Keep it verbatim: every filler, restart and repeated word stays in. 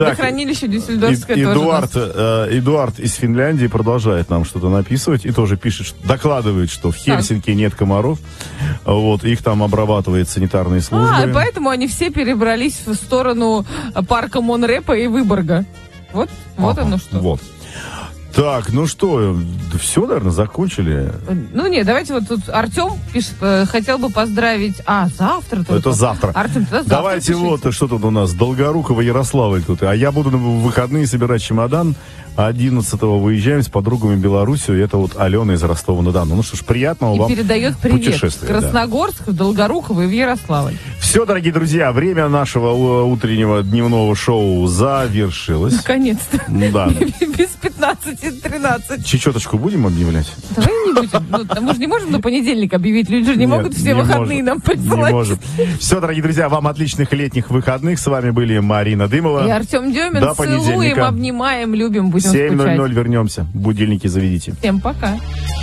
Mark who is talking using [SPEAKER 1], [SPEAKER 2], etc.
[SPEAKER 1] Так, хранилище Дюссельдорфское
[SPEAKER 2] и,
[SPEAKER 1] тоже.
[SPEAKER 2] Эдуард, э, Эдуард из Финляндии продолжает нам что-то написывать и тоже пишет, что, докладывает, что в Хельсинки так. нет комаров. Вот, их там обрабатывает санитарные службы.
[SPEAKER 1] А, и поэтому они все перебрались в сторону парка Монрепа и Выборга. Вот, вот
[SPEAKER 2] ага,
[SPEAKER 1] оно что.
[SPEAKER 2] Вот. Так, ну что, все, наверное, закончили.
[SPEAKER 1] Ну нет, давайте вот тут Артем пишет, э, хотел бы поздравить. А, завтра только.
[SPEAKER 2] Это завтра.
[SPEAKER 1] Артем, тогда завтра
[SPEAKER 2] давайте
[SPEAKER 1] пишите.
[SPEAKER 2] вот, что тут у нас, Долгорукова, Ярославль тут. А я буду на выходные собирать чемодан. одиннадцатого выезжаем с подругами в Белоруссию. И это вот Алена из Ростова-на-Дону. Ну что ж, приятного
[SPEAKER 1] и
[SPEAKER 2] вам
[SPEAKER 1] передает привет
[SPEAKER 2] путешествия.
[SPEAKER 1] В Красногорск, да. в Долгоруково и в Ярославль.
[SPEAKER 2] Все, дорогие друзья, время нашего утреннего дневного шоу завершилось.
[SPEAKER 1] Наконец-то.
[SPEAKER 2] Да.
[SPEAKER 1] Без пятнадцати тринадцати.
[SPEAKER 2] Чечеточку будем объявлять?
[SPEAKER 1] Давай не будем. Ну, мы же не можем на понедельник объявить. Люди же не Нет, могут все не выходные может. нам присылать. Не может.
[SPEAKER 2] Все, дорогие друзья, вам отличных летних выходных. С вами были Марина Дымова.
[SPEAKER 1] И Артем Демин.
[SPEAKER 2] До
[SPEAKER 1] Целуем, обнимаем, любим, будем скучать.
[SPEAKER 2] семь ноль ноль вернемся. Будильники заведите.
[SPEAKER 1] Всем пока.